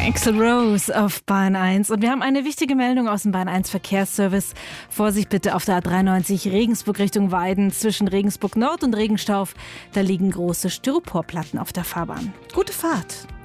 Axl Rose auf Bahn 1. Und wir haben eine wichtige Meldung aus dem Bahn 1 Verkehrsservice. Vorsicht bitte auf der A93 Regensburg Richtung Weiden zwischen Regensburg Nord und Regenstauf. Da liegen große Styroporplatten auf der Fahrbahn. Gute Fahrt!